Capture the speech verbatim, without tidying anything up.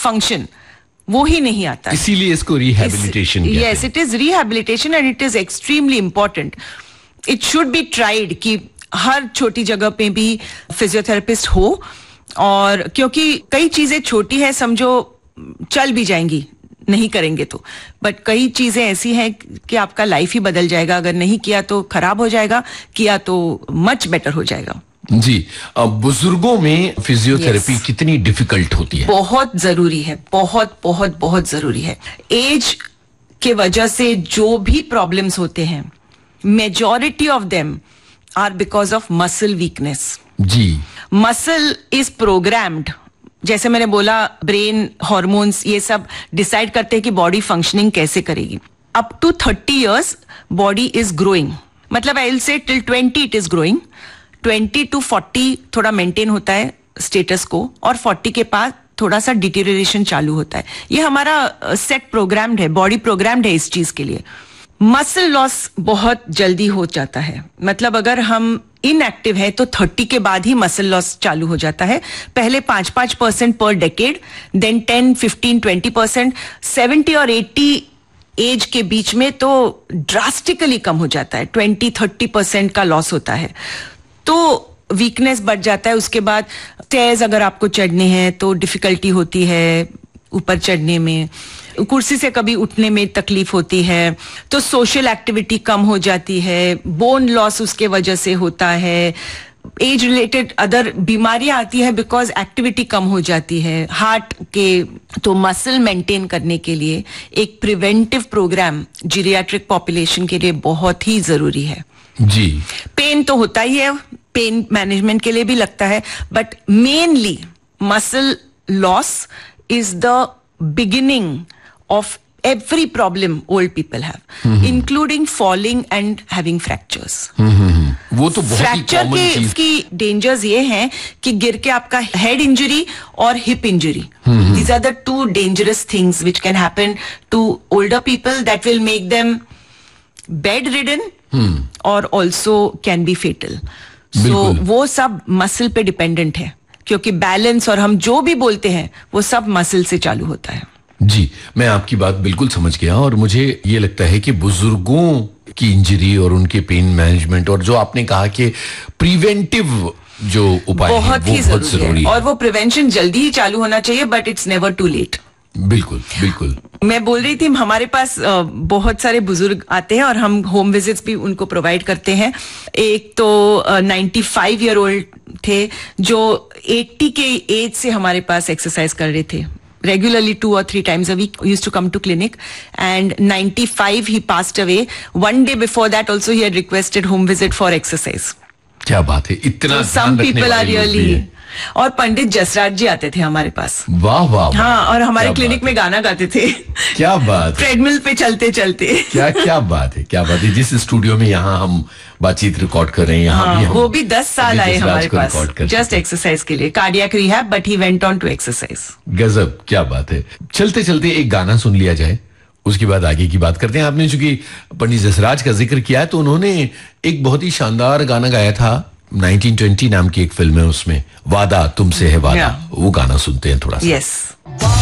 Function वो ही नहीं आता, इसीलिए इसको रिहैबिलिटेशन कहते हैं। Yes, it is rehabilitation and it is extremely important. It should be tried कि हर छोटी जगह पे भी फिजियोथेरेपिस्ट हो, और क्योंकि कई चीजें छोटी है, समझो चल भी जाएंगी नहीं करेंगे तो, बट कई चीजें ऐसी हैं कि आपका लाइफ ही बदल जाएगा. अगर नहीं किया तो खराब हो जाएगा, किया तो मच बेटर हो जाएगा. जी, अब बुजुर्गों में फिजियोथेरेपी yes. कितनी डिफिकल्ट होती है? बहुत जरूरी है, बहुत बहुत बहुत जरूरी है. एज के वजह से जो भी प्रॉब्लम्स होते हैं, majority of them are because of muscle weakness. Ji, muscle is programmed, जैसे मैंने बोला ब्रेन, हॉर्मोन्स, ये सब डिसाइड करते हैं कि बॉडी फंक्शनिंग कैसे करेगी. Up to thirty years body is growing, मतलब I will say till twenty it is growing. Twenty two forty थोड़ा मेंटेन होता है स्टेटस को, और फोर्टी के बाद थोड़ा सा डिटेरियोरेशन चालू होता है. ये हमारा सेट प्रोग्राम्ड है, बॉडी प्रोग्राम्ड है इस चीज के लिए. मसल लॉस बहुत जल्दी हो जाता है, मतलब अगर हम इनएक्टिव है तो थर्टी के बाद ही मसल लॉस चालू हो जाता है. पहले पांच पांच परसेंट पर decade, then ten fifteen twenty percent, seventy और एट्टी एज के बीच में तो ड्रास्टिकली कम हो जाता है, ट्वेंटी थर्टी परसेंट का लॉस होता है. तो वीकनेस बढ़ जाता है. उसके बाद स्टेयर्स अगर आपको चढ़ने हैं तो डिफिकल्टी होती है ऊपर चढ़ने में, कुर्सी से कभी उठने में तकलीफ होती है, तो सोशल एक्टिविटी कम हो जाती है, बोन लॉस उसके वजह से होता है, एज रिलेटेड अदर बीमारियां आती है बिकॉज एक्टिविटी कम हो जाती है हार्ट के. तो मसल मेंटेन करने के लिए एक प्रिवेंटिव प्रोग्राम जीरियाट्रिक पॉपुलेशन के लिए बहुत ही जरूरी है. जी, पेन तो होता ही है, पेन मैनेजमेंट के लिए भी लगता है, but mainly muscle loss is the beginning of every problem old people have, including falling and having fractures. वो तो बहुत ही फ्रैक्चर कॉमन चीज. की डेंजर्स ये हैं कि गिर के आपका हेड इंजरी और hip injury, these are the two dangerous things which can happen to older people that will make them bedridden or also can be fatal. So वो सब मसल पे डिपेंडेंट है, क्योंकि बैलेंस और हम जो भी बोलते हैं वो सब मसल से चालू होता है. जी, मैं आपकी बात बिल्कुल समझ गया, और मुझे ये लगता है कि बुजुर्गों की इंजरी और उनके पेन मैनेजमेंट, और जो आपने कहा कि प्रिवेंटिव जो उपाय बहुत है, वो ही बहुत जरूरी है. और वो प्रिवेंशन जल्दी ही चालू होना चाहिए, but it's never to late. बिल्कुल बिल्कुल. मैं बोल रही थी हमारे पास बहुत सारे बुजुर्ग आते हैं और हम होम विजिट्स भी उनको प्रोवाइड करते हैं. एक तो नाइन्टी फाइव ईयर ओल्ड थे जो एट्टी के एज से हमारे पास एक्सरसाइज कर रहे थे regularly, two or three times a week, used to come to clinic, and ninety-five he passed away. One day before that also he had requested home visit for exercise. क्या बात है, इतना so some people are really. और पंडित जसराज जी आते थे हमारे पास. वाह वाह. हाँ, और हमारे क्लिनिक में गाना गाते थे. क्या बात. ट्रेडमिल पे चलते चलते. क्या क्या बात है, क्या बात है. जिस स्टूडियो में यहाँ हम बातचीत रिकॉर्ड कर रहे हैं, यहाँ हाँ, भी हम वो भी दस साल आए हमारे पास जस्ट हैं. एक्सरसाइज के लिए, cardiac rehab, but he went on to exercise. गजब, क्या बात है. चलते चलते एक गाना सुन लिया जाए, उसके बाद आगे की बात करते हैं. आपने चूंकि पंडित जसराज का जिक्र किया है, तो उन्होंने एक बहुत ही शानदार गाना गाया था, नाइनटीन ट्वेंटी नाम की एक फिल्म है, उसमें वादा तुमसे है वादा. वो गाना सुनते हैं थोड़ा सा. यस.